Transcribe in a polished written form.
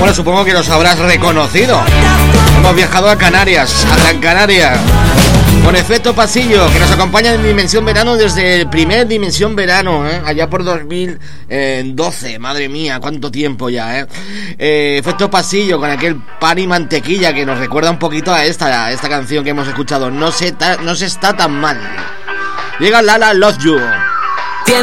Bueno, supongo que los habrás reconocido. Hemos viajado a Canarias, a Gran Canaria, con Efecto Pasillo, que nos acompaña en Dimensión Verano desde el primer Dimensión Verano, allá por 2012. Madre mía, cuánto tiempo ya, Efecto Pasillo, con aquel pan y mantequilla que nos recuerda un poquito a esta canción que hemos escuchado. No se está tan mal. Llega Lala Love You.